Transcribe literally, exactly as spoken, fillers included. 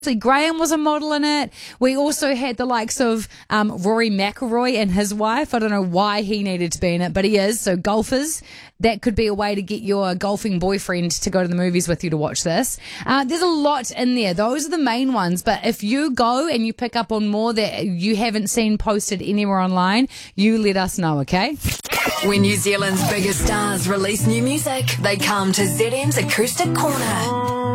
So Graham was a model in it. We also had the likes of um, Rory McIlroy and his wife. I don't know why he needed to be in it, but he is. So golfers, that could be a way to get your golfing boyfriend to go to the movies with you to watch this. Uh, there's a lot in there. Those are the main ones. But if you go and you pick up on more that you haven't seen posted anywhere online, you let us know, okay? When New Zealand's biggest stars release new music, they come to Z M's Acoustic Corner.